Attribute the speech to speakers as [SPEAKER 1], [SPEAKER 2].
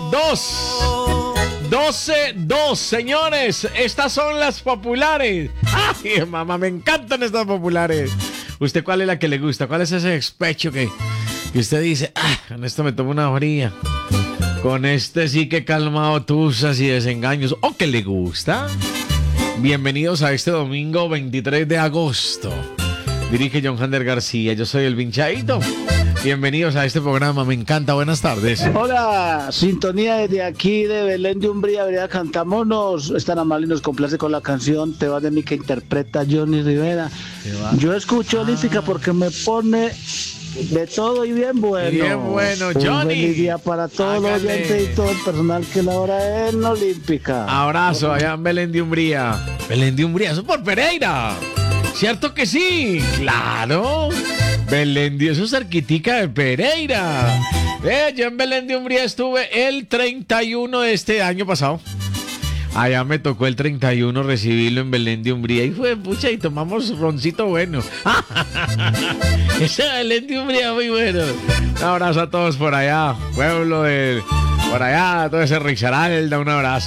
[SPEAKER 1] 12-2, señores. Estas son las populares. Ay, mamá, me encantan estas populares. ¿Usted cuál es la que le gusta? ¿Cuál es ese despecho que usted dice, con esto me tomo una fría? Con este sí que calmado tusas y desengaños. ¿O que le gusta? Bienvenidos a este domingo 23 de agosto. Dirige John Hander García. Yo soy el Vinchadito. Bienvenidos a este programa, me encanta, buenas tardes.
[SPEAKER 2] Hola, sintonía desde aquí de Belén de Umbría, Vereda Cantamonos. Es tan amable y nos complace con la canción Te vas de mí que interpreta Johnny Rivera. Yo escucho Olímpica porque me pone de todo y bien bueno.
[SPEAKER 1] Bien bueno, Johnny.
[SPEAKER 2] Un feliz día para todos los oyentes y todo el personal que labora en Olímpica.
[SPEAKER 1] Abrazo allá en Belén de Umbría. Belén de Umbría, eso por Pereira. ¿Cierto que sí? ¡Claro! Belén de, eso es cerquitica de Pereira. Yo en Belén de Umbría estuve el 31 de este año pasado. Allá me tocó el 31 recibirlo en Belén de Umbría. Y fue, pucha, y tomamos roncito bueno. Ese Belén de Umbría muy bueno. Un abrazo a todos por allá. Pueblo de... Por allá, todo ese Risaralda, un abrazo.